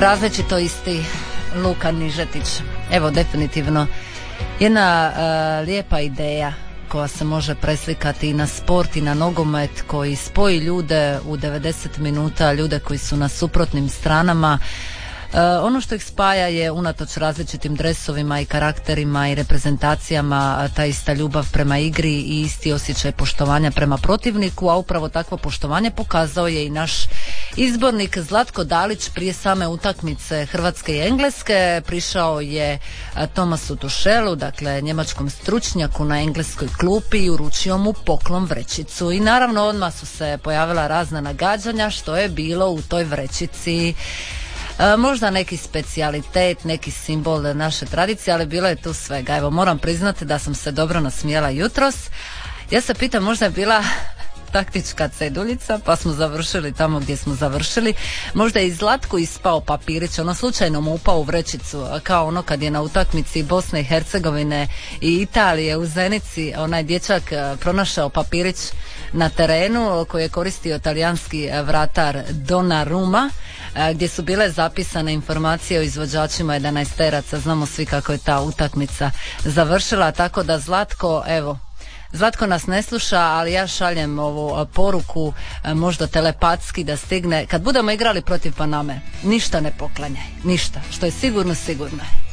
različito isti Luka Nižetić. Evo, definitivno jedna lijepa ideja koja se može preslikati i na sport i na nogomet, koji spoji ljude u 90 minuta, ljude koji su na suprotnim stranama. Ono što ih spaja je, unatoč različitim dresovima i karakterima i reprezentacijama, ta ista ljubav prema igri i isti osjećaj poštovanja prema protivniku, a upravo takvo poštovanje pokazao je i naš izbornik Zlatko Dalić prije same utakmice Hrvatske i Engleske. Prišao je Tomasu Tuchelu, dakle njemačkom stručnjaku na engleskoj klupi, i uručio mu poklon vrećicu. I naravno odmah su se pojavila razna nagađanja što je bilo u toj vrećici. Možda neki specijalitet, neki simbol naše tradicije, ali bilo je tu svega. Evo, moram priznati da sam se dobro nasmijala jutros. Ja se pitam, možda je bila taktička ceduljica, pa smo završili tamo gdje smo završili. Možda je i Zlatku ispao papirić, ono slučajno mu upao u vrećicu, kao ono kad je na utakmici Bosne i Hercegovine i Italije u Zenici onaj dječak pronašao papirić na terenu koji je koristio talijanski vratar Donnarumma, gdje su bile zapisane informacije o izvođačima 11-teraca. Znamo svi kako je ta utakmica završila, tako da Zlatko nas ne sluša, ali ja šaljem ovu poruku, možda telepatski da stigne. Kad budemo igrali protiv Paname, ništa ne poklanjaj, ništa, što je sigurno, sigurno je.